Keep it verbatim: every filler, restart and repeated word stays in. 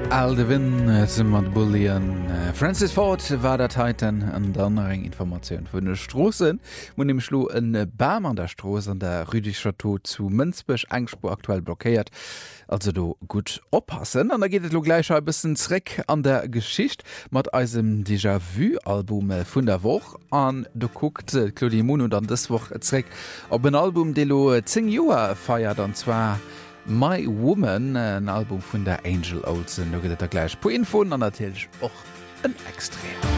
All de Win sind mat Bullien. Francis Ford war der Titan an der anderen Information vun de Strossen und dem Schlo en Bam an der Stroß an der Rüdig Chateau zu Münzbech Engspur aktuell blockiert. Also do gut oppassen. An da geht es lo gleich ein bisschen zurück an der Geschichte mat eisem Déjà-vu-Album vun der Woche an. Du guckt Claudie Moon und an das Woche zurück ob ein Album de lo zehn Joer feiert, und zwar My Woman, ein Album von der Angel Olsen. Da geht es gleich po Info und natürlich auch ein Extrem.